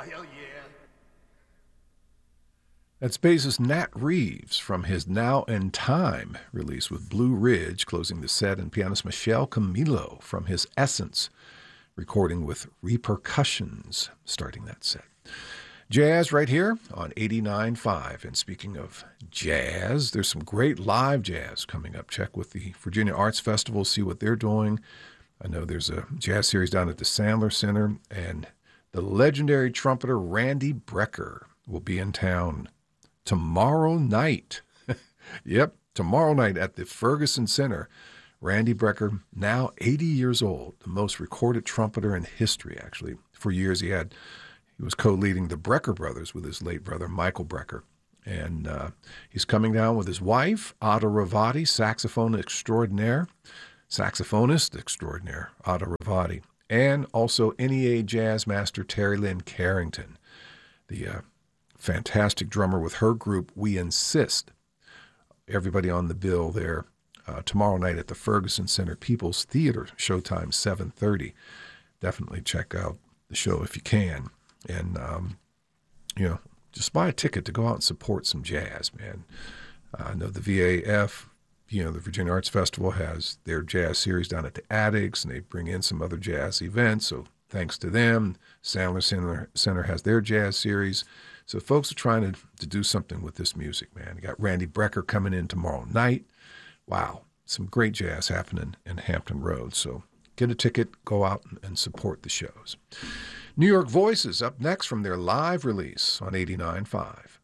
hell yeah. That's bassist Nat Reeves from his Now and Time release with Blue Ridge closing the set, and pianist Michel Camilo from his Essence recording with Repercussions starting that set. Jazz right here on 89.5. And speaking of jazz, there's some great live jazz coming up. Check with the Virginia Arts Festival, see what they're doing. I know there's a jazz series down at the Sandler Center, and the legendary trumpeter Randy Brecker will be in town tomorrow night. Yep, tomorrow night at the Ferguson Center. Randy Brecker, now 80 years old, the most recorded trumpeter in history, actually. For years he was co-leading the Brecker brothers with his late brother, Michael Brecker. And he's coming down with his wife, Ada Ravati, saxophonist extraordinaire, Ada Ravati, and also NEA jazz master Terry Lynn Carrington, the fantastic drummer with her group, We Insist. Everybody on the bill there tomorrow night at the Ferguson Center People's Theater, showtime 7:30. Definitely check out the show if you can. And, just buy a ticket to go out and support some jazz, man. I know the VAF, the Virginia Arts Festival, has their jazz series down at the Attics, and they bring in some other jazz events. So thanks to them. Sandler Center has their jazz series. So folks are trying to do something with this music, man. You got Randy Brecker coming in tomorrow night. Wow, some great jazz happening in Hampton Roads. So get a ticket, go out and support the shows. New York Voices up next from their live release on 89.5.